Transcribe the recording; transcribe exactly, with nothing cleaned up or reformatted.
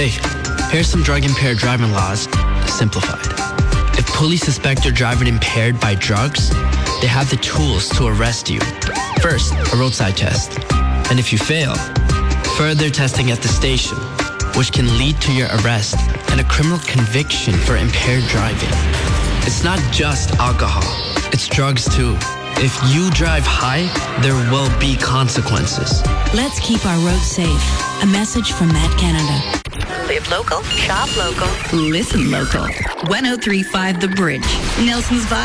Hey, here's some drug-impaired driving laws, simplified. If police suspect you're driving impaired by drugs, they have the tools to arrest you. First, a roadside test. And if you fail, further testing at the station, which can lead to your arrest and a criminal conviction for impaired driving. It's not just alcohol, it's drugs too. If you drive high, there will be consequences. Let's keep our roads safe. A message from Matt Canada. Live local, shop local, listen local. one oh three point five The Bridge. Nelson's Vibe.